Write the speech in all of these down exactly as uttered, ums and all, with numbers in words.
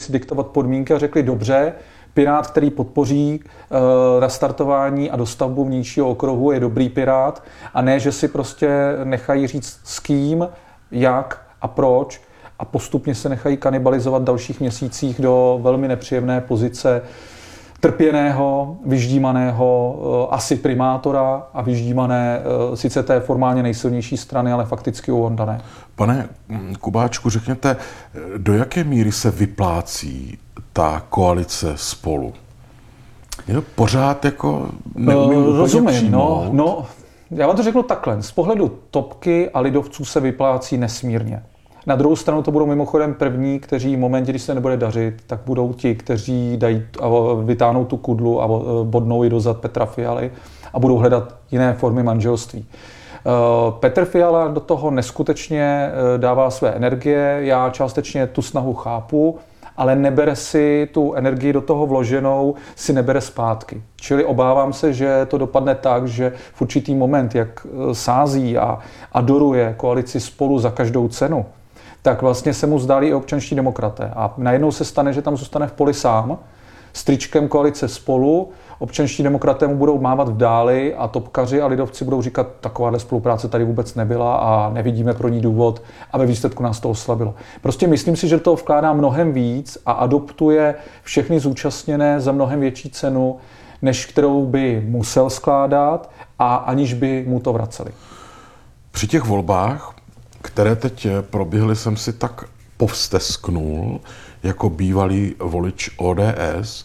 si diktovat podmínky a řekli dobře, Pirát, který podpoří e, nastartování a dostavbu vnějšího okruhu, je dobrý Pirát, a ne, že si prostě nechají říct s kým, jak a proč a postupně se nechají kanibalizovat v dalších měsících do velmi nepříjemné pozice trpěného, vyždímaného e, asi primátora a vyždímané e, sice té formálně nejsilnější strany, ale fakticky uondané. Pane Kubáčku, řekněte, do jaké míry se vyplácí ta koalice Spolu? Je to pořád jako neumím úplně Rozumím, no, no, já vám to řeknu takhle. Z pohledu Topky a lidovců se vyplácí nesmírně. Na druhou stranu to budou mimochodem první, kteří v momentě, když se nebude dařit, tak budou ti, kteří dají a vytáhnou tu kudlu a bodnou ji do zad Petra Fialy a budou hledat jiné formy manželství. Petr Fiala do toho neskutečně dává své energie, já částečně tu snahu chápu, ale nebere si tu energii do toho vloženou, si nebere zpátky. Čili obávám se, že to dopadne tak, že v určitý moment, jak sází a adoruje koalici Spolu za každou cenu, tak vlastně se mu zdálí i občanští demokraté. A najednou se stane, že tam zůstane v poli sám, s tričkem koalice Spolu, občanští demokraté mu budou mávat v dáli a topkaři a lidovci budou říkat, takováhle spolupráce tady vůbec nebyla a nevidíme pro ní důvod a ve výsledku nás to oslabilo. Prostě myslím si, že do toho vkládá mnohem víc a adoptuje všechny zúčastněné za mnohem větší cenu, než kterou by musel skládat a aniž by mu to vraceli. Při těch volbách, které teď proběhly, jsem si tak povstesknul jako bývalý volič O D S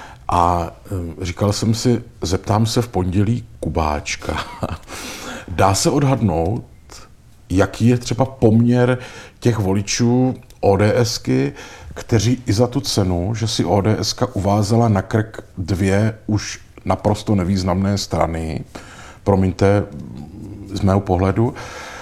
a říkal jsem si, zeptám se v pondělí Kubáčka. Dá se odhadnout, jaký je třeba poměr těch voličů ODSky, kteří i za tu cenu, že si ODSka uvázala na krk dvě už naprosto nevýznamné strany, promiňte, z mého pohledu,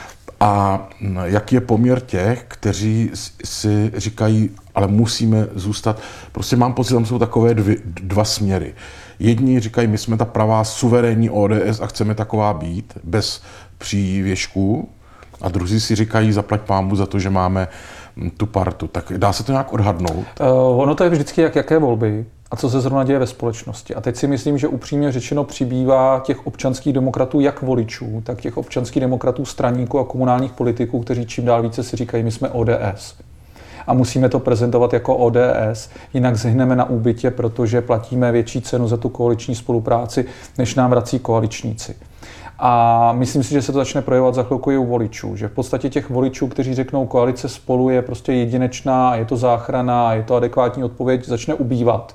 a jaký je poměr těch, kteří si říkají, ale musíme zůstat. Prostě mám pocit, tam jsou takové dvě, dva směry. Jedni říkají, my jsme ta pravá suverénní O D S a chceme taková být, bez přívěšků. A druzí si říkají, zaplať pánbu za to, že máme tu partu. Tak dá se to nějak odhadnout? Uh, ono to je vždycky jak jaké volby a co se zrovna děje ve společnosti. A teď si myslím, že upřímně řečeno přibývá těch občanských demokratů jak voličů, tak těch občanských demokratů straníků a komunálních politiků, kteří čím dál více si říkají, my jsme O D S. A musíme to prezentovat jako O D S, jinak zhyneme na úbytě, protože platíme větší cenu za tu koaliční spolupráci, než nám vrací koaličníci. A myslím si, že se to začne projevovat za chvilku i u voličů, že v podstatě těch voličů, kteří řeknou, koalice Spolu je prostě jedinečná, je to záchrana, je to adekvátní odpověď, začne ubývat.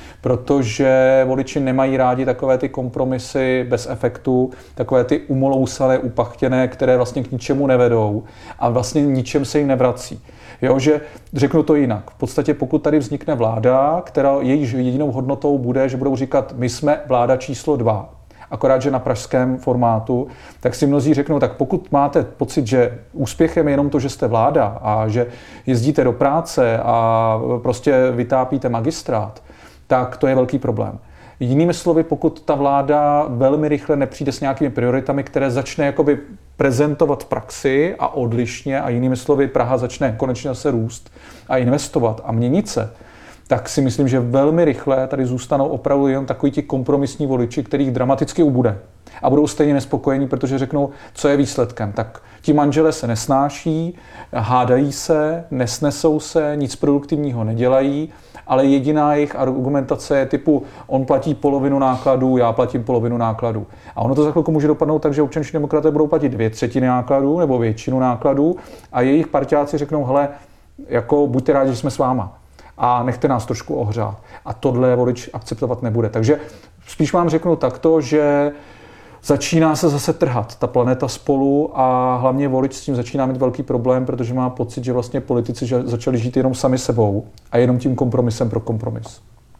Protože voliči nemají rádi takové ty kompromisy bez efektu, takové ty umolousané, upachtěné, které vlastně k ničemu nevedou a vlastně ničem se jim nevrací. Jo, že řeknu to jinak. V podstatě pokud tady vznikne vláda, která jejíž jedinou hodnotou bude, že budou říkat, my jsme vláda číslo dva, akorát, že na pražském formátu, tak si mnozí řeknou, tak pokud máte pocit, že úspěchem je jenom to, že jste vláda a že jezdíte do práce a prostě vytápíte magistrát, tak to je velký problém. Jinými slovy, pokud ta vláda velmi rychle nepřijde s nějakými prioritami, které začne jakoby prezentovat v praxi a odlišně, a jinými slovy Praha začne konečně zase růst a investovat a měnit se, tak si myslím, že velmi rychle tady zůstanou opravdu jen takoví ti kompromisní voliči, kterých dramaticky ubude. A budou stejně nespokojení, protože řeknou, co je výsledkem. Tak ti manželé se nesnáší, hádají se, nesnesou se, nic produktivního nedělají, ale jediná jejich argumentace je typu, on platí polovinu nákladů, já platím polovinu nákladů. A ono to za chvilku může dopadnout tak, že občanští demokraté budou platit dvě třetiny nákladů nebo většinu nákladů a jejich parťáci řeknou, hele, jako buďte rádi, že jsme s váma a nechte nás trošku ohřát. A tohle volič akceptovat nebude. Takže spíš vám řeknu takto, že začíná se zase trhat ta planeta Spolu a hlavně volič s tím začíná mít velký problém, protože má pocit, že vlastně politici začali žít jenom sami sebou a jenom tím kompromisem pro kompromis.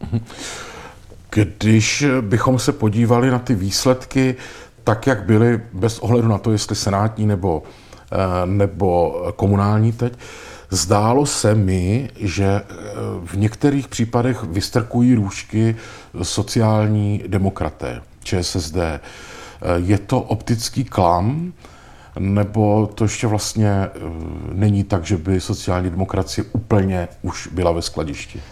Když bychom se podívali na ty výsledky, tak jak byly, bez ohledu na to, jestli senátní nebo, nebo komunální teď, zdálo se mi, že v některých případech vystrkují růžky sociální demokraté, Č S S D. Je to optický klam, nebo to ještě vlastně není tak, že by sociální demokracie úplně už byla ve skladišti?